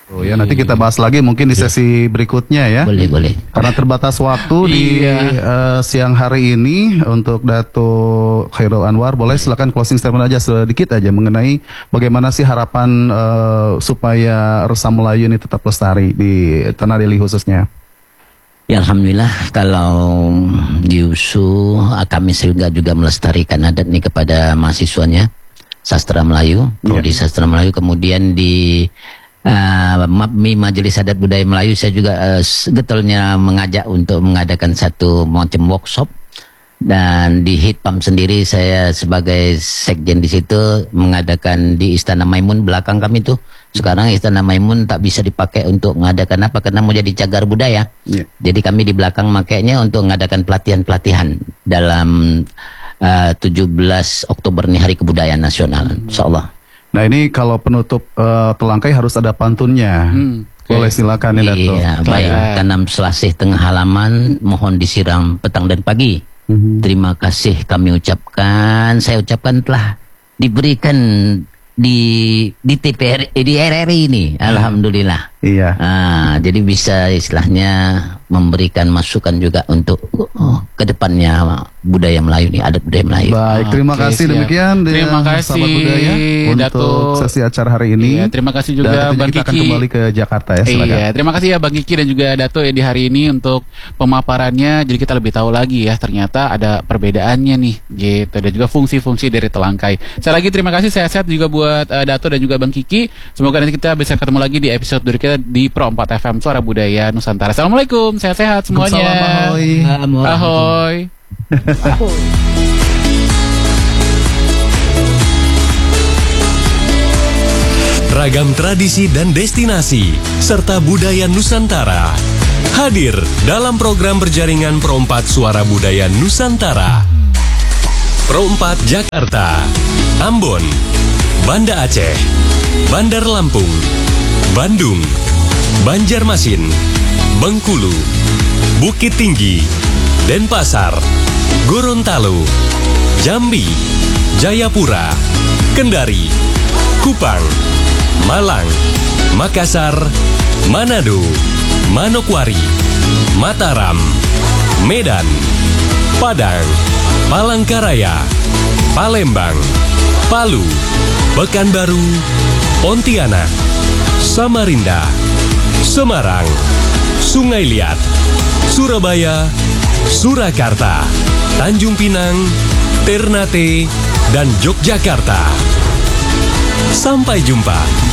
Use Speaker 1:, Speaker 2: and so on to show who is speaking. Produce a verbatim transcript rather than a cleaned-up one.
Speaker 1: Oh ya, nanti kita bahas lagi mungkin di sesi berikutnya ya.
Speaker 2: Boleh, boleh.
Speaker 1: Karena terbatas waktu di uh, siang hari ini untuk Dato Khairul Anwar, boleh silakan closing statement aja sedikit aja mengenai bagaimana sih harapan uh, supaya Resam Melayu ini tetap lestari di Tanah Deli khususnya.
Speaker 2: Ya, alhamdulillah kalau di U S U kami juga juga melestarikan adat ini kepada mahasiswanya sastra Melayu, prodi yeah. sastra Melayu. Kemudian di Uh, M A B Majelis Adat Budaya Melayu saya juga uh, getolnya mengajak untuk mengadakan satu macam workshop, dan di Hitpam sendiri saya sebagai sekjen di situ mengadakan di Istana Maimun belakang kami tuh. Sekarang Istana Maimun tak bisa dipakai untuk mengadakan apa karena mau jadi cagar budaya. Yeah. Jadi kami di belakang makainya untuk mengadakan pelatihan-pelatihan dalam uh, tujuh belas Oktober ini Hari Kebudayaan Nasional, insyaallah.
Speaker 1: Nah ini kalau penutup uh, telangkai harus ada pantunnya. Hmm, okay. Boleh silakan ya Dato.
Speaker 2: Iya, baik. Tanam selasih tengah halaman, mohon disiram petang dan pagi. Hmm. Terima kasih kami ucapkan. Saya ucapkan telah diberikan di di T P R di R R I ini, alhamdulillah.
Speaker 1: Iya.
Speaker 2: Ah, jadi bisa istilahnya memberikan masukan juga untuk oh, kedepannya budaya Melayu nih, adat budaya Melayu.
Speaker 1: Baik, terima okay, kasih siap. Demikian.
Speaker 3: Terima kasih
Speaker 1: sahabat budaya untuk Dato. Sesi acara hari ini.
Speaker 3: Iya, terima kasih juga Bang
Speaker 1: Kiki. Kita akan kembali ke Jakarta ya. Silakan.
Speaker 3: Iya, terima kasih ya Bang Kiki dan juga Dato ya di hari ini untuk pemaparannya. Jadi kita lebih tahu lagi ya ternyata ada perbedaannya nih, gitu. Dan juga fungsi-fungsi dari telangkai. Saya lagi terima kasih sehat-sehat juga buat uh, Dato dan juga Bang Kiki. Semoga nanti kita bisa ketemu lagi di episode berikutnya di Pro empat F M Suara Budaya Nusantara. Assalamualaikum, sehat-sehat semuanya.
Speaker 1: Ahoy.
Speaker 3: Ahoy. Ahoy.
Speaker 4: Ragam tradisi dan destinasi serta budaya Nusantara hadir dalam program berjaringan Pro empat Suara Budaya Nusantara. Pro empat Jakarta, Ambon, Banda Aceh, Bandar Lampung, Bandung, Banjarmasin, Bengkulu, Bukit Tinggi, Denpasar, Gorontalo, Jambi, Jayapura, Kendari, Kupang, Malang, Makassar, Manado, Manokwari, Mataram, Medan, Padang, Palangkaraya, Palembang, Palu, Pekanbaru, Pontianak, Samarinda, Semarang, Sungai Liat, Surabaya, Surakarta, Tanjung Pinang, Ternate, dan Yogyakarta. Sampai jumpa.